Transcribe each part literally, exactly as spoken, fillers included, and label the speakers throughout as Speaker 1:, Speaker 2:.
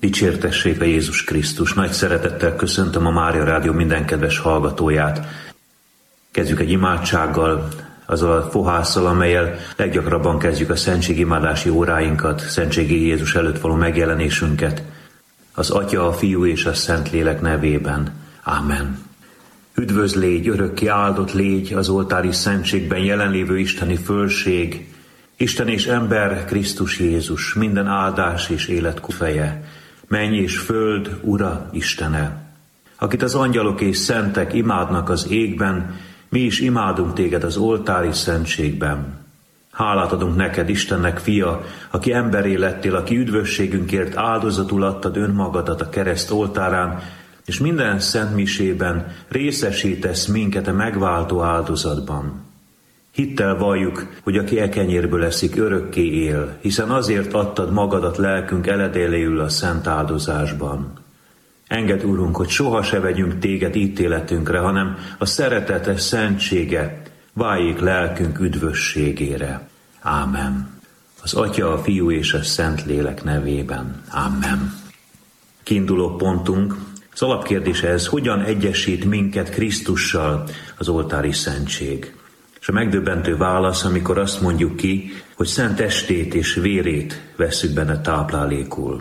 Speaker 1: Dicsértessék a Jézus Krisztus! Nagy szeretettel köszöntöm a Mária Rádió minden kedves hallgatóját. Kezdjük egy imádsággal, azzal a fohásszal, amellyel leggyakrabban kezdjük a szentségimádási óráinkat, szentségi Jézus előtt való megjelenésünket. Az Atya, a Fiú és a Szentlélek nevében. Ámen. Üdvözl légy, örökké áldott légy az oltári szentségben jelenlévő isteni fölség, Isten és ember, Krisztus Jézus, minden áldás és élet kufeje, menny és föld, Ura, Istene. Akit az angyalok és szentek imádnak az égben, mi is imádunk téged az oltári szentségben. Hálát adunk neked, Istennek fia, aki emberré lettél, aki üdvösségünkért áldozatul adtad önmagadat a kereszt oltárán, és minden szent misében részesítesz minket a megváltó áldozatban. Hittel valljuk, hogy aki e kenyérből eszik, örökké él, hiszen azért adtad magadat lelkünk eledéléül a szent áldozásban. Engedd, Urunk, hogy soha se vegyünk téged ítéletünkre, hanem a szeretete szentsége váljék lelkünk üdvösségére. Ámen. Az Atya, a Fiú és a Szentlélek nevében. Ámen. Kiinduló pontunk, az alapkérdés ez, hogyan egyesít minket Krisztussal az oltári szentség? És a megdöbbentő válasz, amikor azt mondjuk ki, hogy szent testét és vérét vesszük benne táplálékul.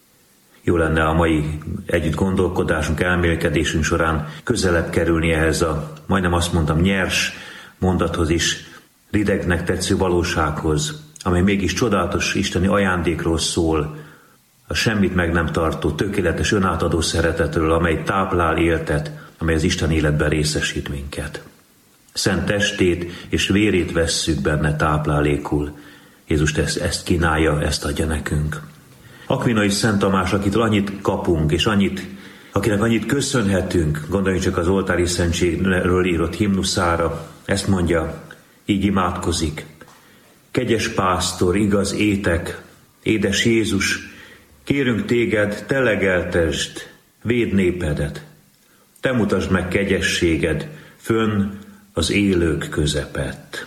Speaker 1: Jó lenne a mai együtt gondolkodásunk, elmélkedésünk során közelebb kerülni ehhez a, majdnem azt mondtam, nyers mondathoz is, ridegnek tetsző valósághoz, amely mégis csodálatos isteni ajándékról szól, a semmit meg nem tartó, tökéletes önátadó szeretetről, amely táplál, éltet, amely az Isten életben részesít minket. Szent testét és vérét vesszük benne táplálékul. Jézus ezt, ezt kínálja, ezt adja nekünk. Akvinai Szent Tamás, akitől annyit kapunk, és annyit, akinek annyit köszönhetünk, gondoljunk csak az oltári szentségről írott himnuszára, ezt mondja, így imádkozik. Kegyes pásztor, igaz étek, édes Jézus, kérünk téged, te legeltesd, védd népedet. Te mutasd meg kegyességed, fönn az élők közepett.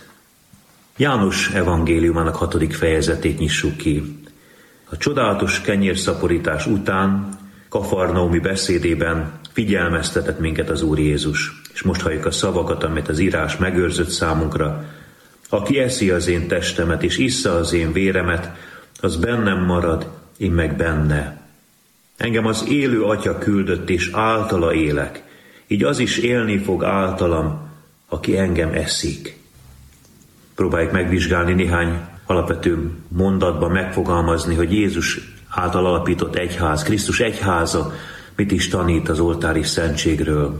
Speaker 1: János evangéliumának hatodik fejezetét nyissuk ki. A csodálatos kenyérszaporítás után kafarnaumi beszédében figyelmeztetett minket az Úr Jézus. És most halljuk a szavakat, amit az írás megőrzött számunkra. Aki eszi az én testemet és issza az én véremet, az bennem marad, én meg benne. Engem az élő Atya küldött, és általa élek. Így az is élni fog általam, aki engem eszik. Próbáljuk megvizsgálni néhány alapvető mondatban megfogalmazni, hogy Jézus által alapított egyház, Krisztus egyháza mit is tanít az oltári szentségről.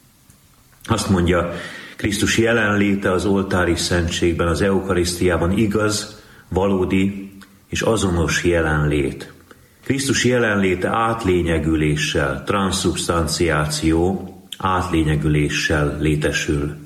Speaker 1: Azt mondja, Krisztus jelenléte az oltári szentségben, az eukarisztiában igaz, valódi és azonos jelenlét. Krisztus jelenléte átlényegüléssel, transzubstanciáció, átlényegüléssel létesül.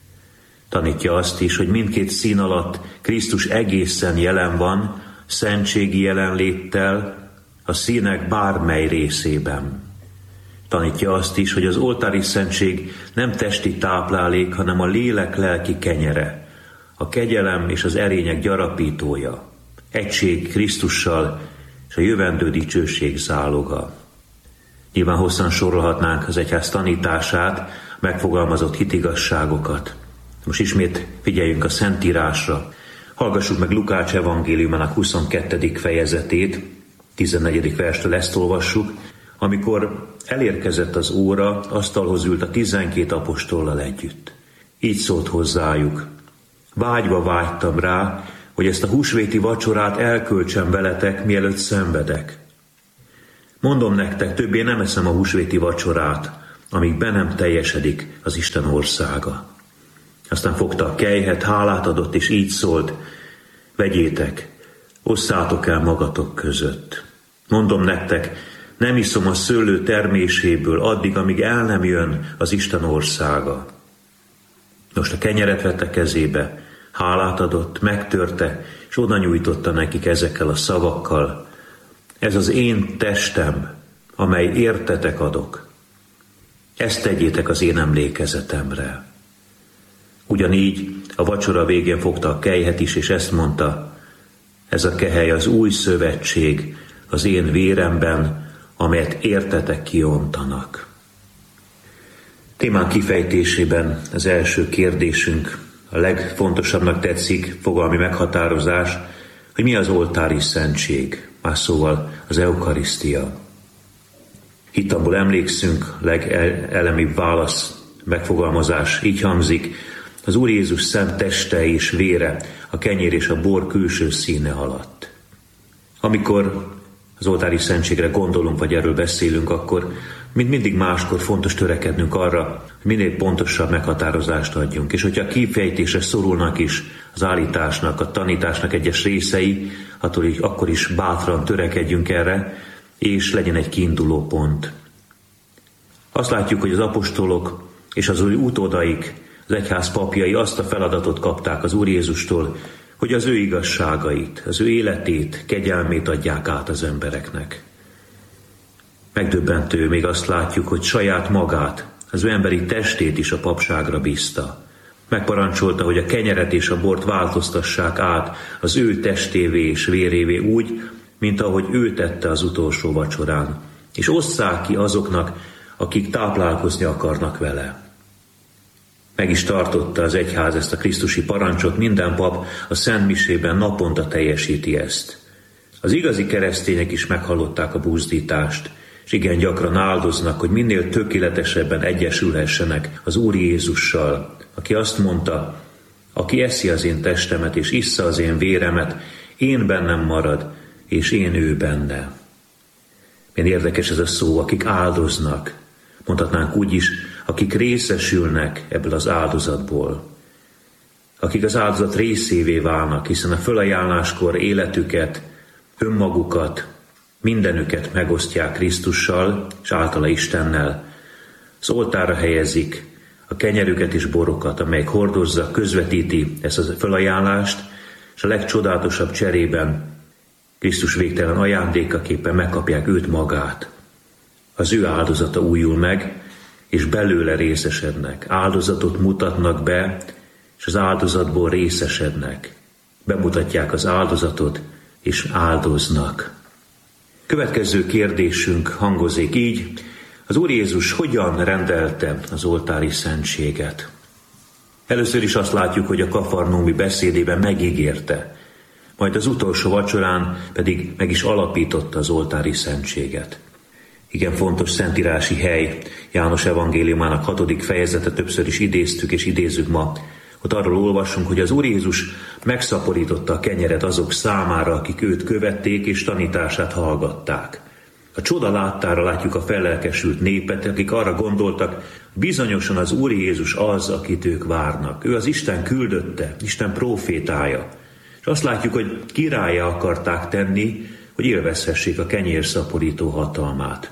Speaker 1: Tanítja azt is, hogy mindkét szín alatt Krisztus egészen jelen van, szentségi jelenléttel, a színek bármely részében. Tanítja azt is, hogy az oltári szentség nem testi táplálék, hanem a lélek lelki kenyere, a kegyelem és az erények gyarapítója, egység Krisztussal és a jövendő dicsőség záloga. Nyilván hosszan sorolhatnánk az egyház tanítását, megfogalmazott hitigazságokat. Most ismét figyeljünk a Szentírásra. Hallgassuk meg Lukács evangéliumának huszonkettedik fejezetét, tizennegyedik verstől ezt olvassuk. Amikor elérkezett az óra, asztalhoz ült a tizenkét apostollal együtt. Így szólt hozzájuk. Vágyva vágytam rá, hogy ezt a húsvéti vacsorát elköltsem veletek, mielőtt szenvedek. Mondom nektek, többé nem eszem a húsvéti vacsorát, amíg be nem teljesedik az Isten országa. Aztán fogta a kelyhet, hálát adott, és így szólt, vegyétek, osszátok el magatok között. Mondom nektek, nem iszom a szőlő terméséből addig, amíg el nem jön az Isten országa. Most a kenyeret vette kezébe, hálát adott, megtörte, és oda nyújtotta nekik ezekkel a szavakkal. Ez az én testem, amely értetek adok. Ezt tegyétek az én emlékezetemre. Ugyanígy a vacsora végén fogta a kelyhet is, és ezt mondta, ez a kehely az új szövetség az én véremben, amelyet értetek kiontanak. Témán kifejtésében az első kérdésünk, a legfontosabbnak tetszik fogalmi meghatározás, hogy mi az oltári szentség, más szóval az eukarisztia. Hittamból emlékszünk, legelemibb válasz, megfogalmazás így hangzik: az Úr Jézus szent teste és vére a kenyér és a bor külső színe alatt. Amikor az oltári szentségre gondolunk, vagy erről beszélünk, akkor mint mindig máskor fontos törekednünk arra, hogy minél pontosabb meghatározást adjunk. És hogyha kifejtésre szorulnak is az állításnak, a tanításnak egyes részei, attól így, akkor is bátran törekedjünk erre, és legyen egy kiinduló pont. Azt látjuk, hogy az apostolok és az új utódaik, az egyház papjai azt a feladatot kapták az Úr Jézustól, hogy az ő igazságait, az ő életét, kegyelmét adják át az embereknek. Megdöbbentő, még azt látjuk, hogy saját magát, az ő emberi testét is a papságra bízta. Megparancsolta, hogy a kenyeret és a bort változtassák át az ő testévé és vérévé úgy, mint ahogy ő tette az utolsó vacsorán, és osszák ki azoknak, akik táplálkozni akarnak vele. Meg is tartotta az egyház ezt a krisztusi parancsot, minden pap a Szent Misében naponta teljesíti ezt. Az igazi keresztények is meghallották a buzdítást, és igen gyakran áldoznak, hogy minél tökéletesebben egyesülhessenek az Úr Jézussal, aki azt mondta: aki eszi az én testemet és issza az én véremet, én bennem marad, és én ő benne. Milyen érdekes ez a szó, akik áldoznak, mondhatnánk úgy is, akik részesülnek ebből az áldozatból. Akik az áldozat részévé válnak, hiszen a fölajánláskor életüket, önmagukat, mindenüket megosztják Krisztussal és általa Istennel. Az oltárra helyezik a kenyerüket és borokat, amelyek hordozza, közvetíti ezt a fölajánlást, és a legcsodálatosabb cserében Krisztus végtelen ajándékaképpen megkapják őt magát. Az ő áldozata újul meg, és belőle részesednek. Áldozatot mutatnak be, és az áldozatból részesednek. Bemutatják az áldozatot, és áldoznak. Következő kérdésünk hangozik így: az Úr Jézus hogyan rendelte az oltári szentséget? Először is azt látjuk, hogy a kafarnaumi beszédében megígérte, majd az utolsó vacsorán pedig meg is alapította az oltári szentséget. Igen fontos szentírási hely, János evangéliumának hatodik fejezete, többször is idéztük és idézzük ma. Ott arról olvasunk, hogy az Úr Jézus megszaporította a kenyeret azok számára, akik őt követték és tanítását hallgatták. A csoda láttára látjuk a fellelkesült népet, akik arra gondoltak, bizonyosan az Úr Jézus az, akit ők várnak. Ő az Isten küldötte, Isten prófétája. És azt látjuk, hogy királlyá akarták tenni, hogy élvezhessék a kenyérszaporító hatalmát.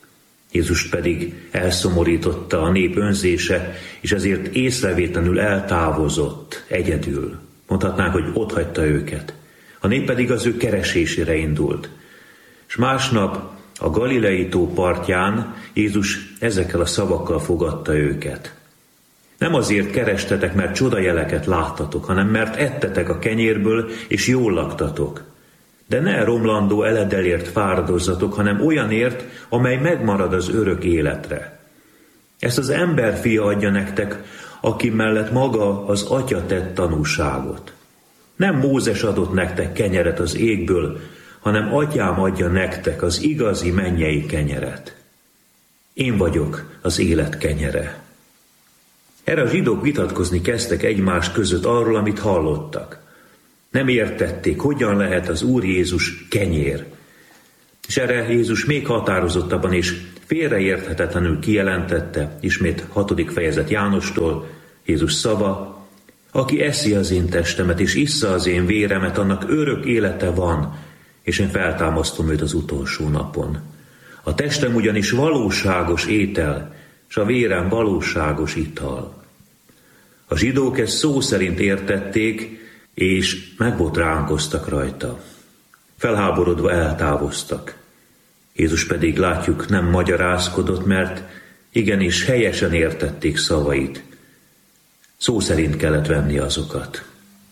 Speaker 1: Jézust pedig elszomorította a nép önzése, és ezért észrevétlenül eltávozott egyedül. Mondhatnánk, hogy otthagyta őket. A nép pedig az ő keresésére indult. És másnap a Galilei tó partján Jézus ezekkel a szavakkal fogadta őket. Nem azért kerestetek, mert csodajeleket láttatok, hanem mert ettetek a kenyérből, és jól laktatok. De ne romlandó eledelért fáradozzatok, hanem olyanért, amely megmarad az örök életre. Ezt az emberfia adja nektek, aki mellett maga az Atya tett tanúságot. Nem Mózes adott nektek kenyeret az égből, hanem Atyám adja nektek az igazi mennyei kenyeret. Én vagyok az élet kenyere. Erre a zsidók vitatkozni kezdtek egymás között arról, amit hallottak. Nem értették, hogyan lehet az Úr Jézus kenyér. És erre Jézus még határozottabban és félreérthetetlenül kijelentette, ismét hatodik fejezet Jánostól, Jézus szava: aki eszi az én testemet és issza az én véremet, annak örök élete van, és én feltámasztom őt az utolsó napon. A testem ugyanis valóságos étel, és a vérem valóságos ital. A zsidók ezt szó szerint értették, és megbotránkoztak rajta. Felháborodva eltávoztak. Jézus pedig, látjuk, nem magyarázkodott, mert igenis helyesen értették szavait. Szó szerint kellett venni azokat.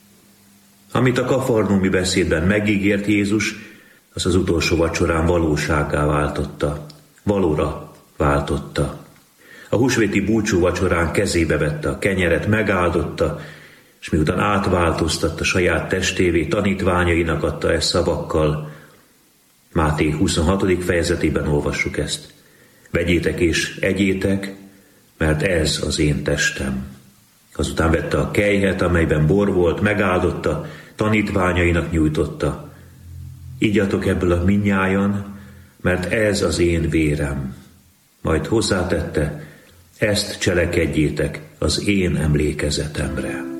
Speaker 1: Amit a kafarnaumi beszédben megígért Jézus, az az utolsó vacsorán valósággá váltotta. valóra váltotta. A húsvéti búcsú vacsorán kezébe vette a kenyeret, megáldotta, és miután átváltoztatta saját testévé, tanítványainak adta ezt szavakkal. Máté huszonhatodik fejezetében olvassuk ezt. Vegyétek és egyétek, mert ez az én testem. Azután vette a kelyhet, amelyben bor volt, megáldotta, tanítványainak nyújtotta. Igyatok ebből a minnyájan, mert ez az én vérem. Majd hozzátette, ezt cselekedjétek az én emlékezetemre.